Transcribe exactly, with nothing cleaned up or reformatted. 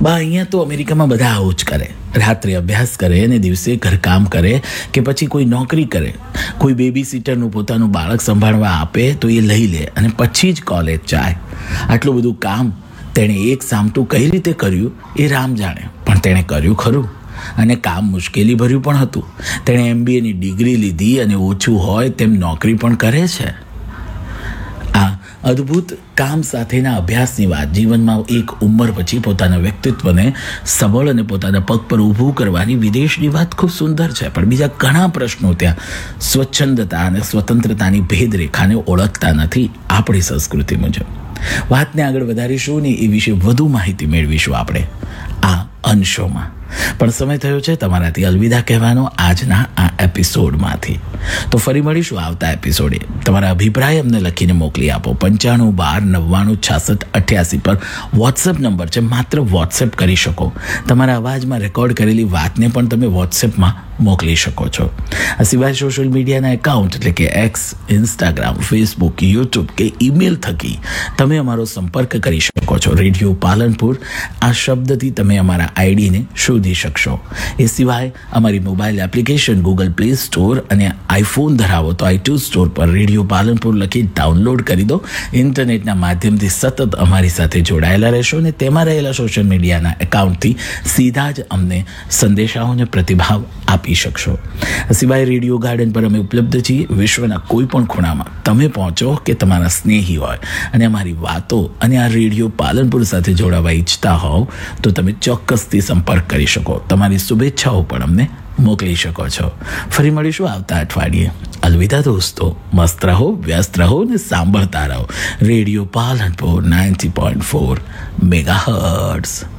બા અહીંયા તો અમેરિકામાં બધા આવું જ કરે, રાત્રે અભ્યાસ કરે અને દિવસે ઘરકામ કરે કે પછી કોઈ નોકરી કરે. કોઈ બેબી સીટરનું પોતાનું બાળક સંભાળવા આપે તો એ લઈ લે અને પછી જ કોલેજ જાય. આટલું બધું કામ તેણે એક સામટું કઈ રીતે કર્યું એ રામ જાણે, પણ તેણે કર્યું ખરું. અને કામ મુશ્કેલી ભર્યું પણ હતું. તેણે એમ બી એની ડિગ્રી લીધી અને ઓછું હોય તેમ નોકરી પણ કરે છે. આ અદ્ભુત કામ સાથેના અભ્યાસની વાત જીવનમાં એક ઉંમર પછી પોતાના વ્યક્તિત્વને સબળ અને પોતાના પગ પર ઊભું કરવાની વિદેશની વાત ખૂબ સુંદર છે, પણ બીજા ઘણા પ્રશ્નો ત્યાં સ્વચ્છંદતા અને સ્વતંત્રતાની ભેદરેખાને ઓળખતા નથી આપણી સંસ્કૃતિ મુજબ. વાતને આગળ વધારીશું ને એ વિશે વધુ માહિતી મેળવીશું આપણે આ અંશોમાં. પણ સમય થયો છે તમારાથી અલવિદા કહેવાનો આજના આ એપિસોડમાંથી. તો ફરી મળીશું આવતા એપિસોડે. તમારા અભિપ્રાય અમને લખીને મોકલી આપો. પંચાણું બાર નવ્વાણું છાસઠ અઠ્યાસી પર વોટ્સએપ નંબર છે, માત્ર વોટ્સએપ કરી શકો. તમારા અવાજમાં રેકોર્ડ કરેલી વાતને પણ તમે વોટ્સએપમાં મોકલી શકો છો. આ સિવાય સોશિયલ મીડિયાના એકાઉન્ટ એટલે કે એક્સ, ઇન્સ્ટાગ્રામ, ફેસબુક, યુટ્યુબ કે ઈમેલ થકી તમે અમારો સંપર્ક કરી શકો છો. રેડિયો પાલનપુર આ શબ્દથી તમે અમારા આઈડીને શોધી શકશો. એ સિવાય અમારી mobile application Google play store અને આઈફોન ધરાવો તો આઈટ્યુન સ્ટોર પર રેડિયો પાલનપુર લખી ડાઉનલોડ કરી દો. ઇન્ટરનેટના માધ્યમથી સતત અમારી સાથે જોડાયેલા રહેશો અને તેમાં રહેલા સોશિયલ મીડિયાના એકાઉન્ટથી સીધા જ અમને સંદેશાઓ અને પ્રતિભાવ આપી શકશો. સિવાય રેડિયો ગાર્ડન પર અમે ઉપલબ્ધ છીએ. વિશ્વના કોઈ પણ ખૂણામાં તમે પહોંચો કે તમારા સ્નેહી હોય અને અમારી વાતો અને આ રેડિયો પાલનપુર સાથે જોડાવા ઈચ્છતા હોવ તો તમે ચોક્કસથી સંપર્ક કરી શકો. તમારી શુભેચ્છાઓ પણ અમને મોકલી શકો છો. ફરી મળીશું આવતા અઠવાડિયે. અલવિદા દોસ્તો. મસ્ત રહો, વ્યસ્ત રહો ને સાંભળતા રહો radio Palanpur ninety point four mega hertz.